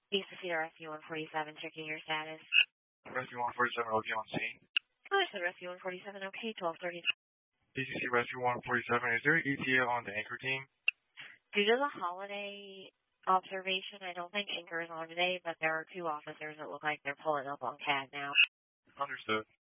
BCC Rescue 147, checking your status. Rescue 147, OG on scene. Understood, Rescue 147, okay, 1230. BCC Rescue 147, is there an ETA on the anchor team? Due to the holiday observation, I don't think anchor is on today, but there are two officers that look like they're pulling up on CAD now. Understood.